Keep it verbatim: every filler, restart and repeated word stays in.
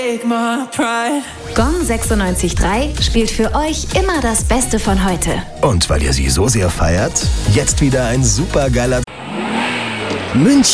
Gong sechsundneunzig Komma drei spielt für euch immer das Beste von heute. Und weil ihr sie so sehr feiert, jetzt wieder ein supergeiler München.